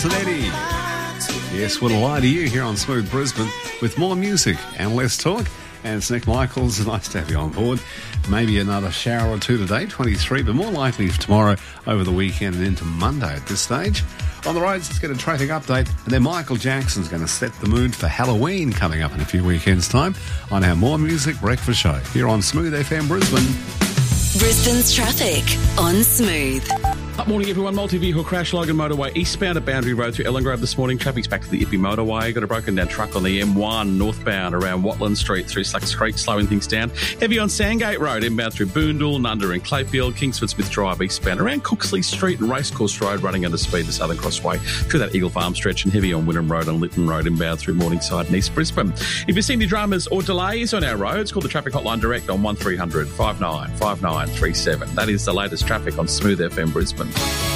Eddie. Yes, we'll lie to you here on Smooth Brisbane with more music and less talk. And it's Nick Michaels. Nice to have you on board. Maybe another shower or two today, 23, but more likely for tomorrow, over the weekend and into Monday at this stage. On the roads, let's get a traffic update. And then Michael Jackson's going to set the mood for Halloween coming up in a few weekends' time on our More Music Breakfast Show here on Smooth FM Brisbane. Brisbane's traffic on Smooth. Morning, everyone. Multi-vehicle crash, Logan Motorway eastbound at Boundary Road through Ellen Grove this morning. Traffic's back to the Ippy Motorway. Got a broken down truck on the M1 northbound around Watland Street through Slacks Creek, slowing things down. Heavy on Sandgate Road, inbound through Boondall, Nunda and Clayfield, Kingsford Smith Drive eastbound around Cooksley Street and Racecourse Road, running under speed to Southern Crossway through that Eagle Farm stretch, and heavy on Wynnum Road and Lytton Road, inbound through Morningside and East Brisbane. If you see any dramas or delays on our roads, call the traffic hotline direct on 1300 59 5937. That is the latest traffic on Smooth FM Brisbane.